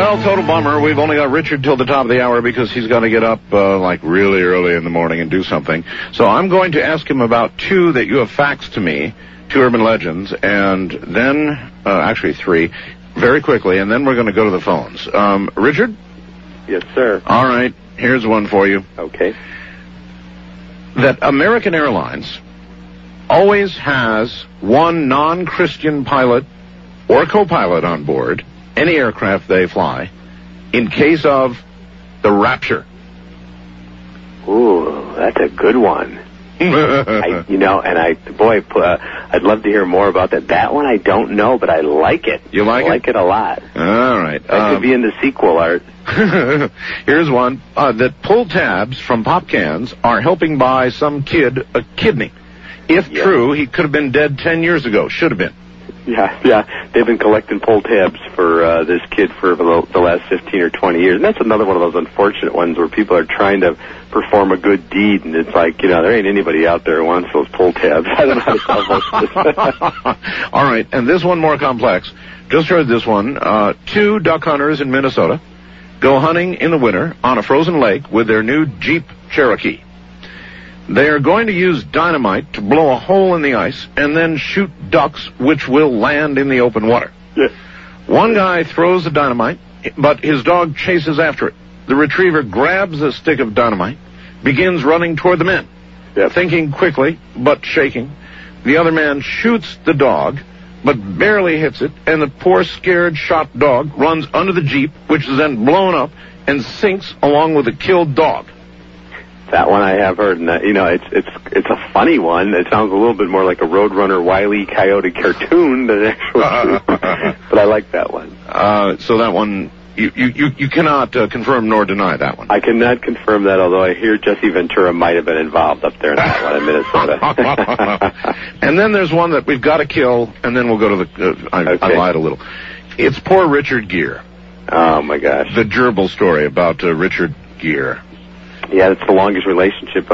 Well, total bummer. We've only got Richard till the top of the hour because he's got to get up like really early in the morning and do something. So I'm going to ask him about two that you have faxed to me, two urban legends, and then, actually three, very quickly, and then we're going to go to the phones. Richard? Yes, sir. All right, here's one for you. Okay. That American Airlines always has one non-Christian pilot or co-pilot on board any aircraft they fly in case of the rapture. Ooh, that's a good one. I'd love to hear more about that. That one I don't know, but I like it. You like it? I like it a lot. All right. That could be in the sequel, Art. Here's one. That pull tabs from pop cans are helping buy some kid a kidney. If true, he could have been dead 10 years ago. Should have been. Yeah. They've been collecting pull tabs for this kid for the last 15 or 20 years. And that's another one of those unfortunate ones where people are trying to perform a good deed, and it's like, there ain't anybody out there who wants those pull tabs. I don't know how to tell this. All right, and this one more complex. Just heard this one. Two duck hunters in Minnesota go hunting in the winter on a frozen lake with their new Jeep Cherokee. They are going to use dynamite to blow a hole in the ice and then shoot ducks which will land in the open water. Yeah. One guy throws the dynamite, but his dog chases after it. The retriever grabs a stick of dynamite, begins running toward the men. Yeah. Thinking quickly, but shaking. The other man shoots the dog, but barely hits it, and the poor scared shot dog runs under the Jeep, which is then blown up and sinks along with the killed dog. That one I have heard, and it's a funny one. It sounds a little bit more like a Roadrunner Wile E. Coyote cartoon than actually, but I like that one. So that one, you cannot confirm nor deny that one. I cannot confirm that, although I hear Jesse Ventura might have been involved up there in that one in Minnesota. And then there's one that we've got to kill, and then we'll go to the. I lied a little. It's poor Richard Gere. Oh my gosh. The gerbil story about Richard Gere. Yeah, it's the longest relationship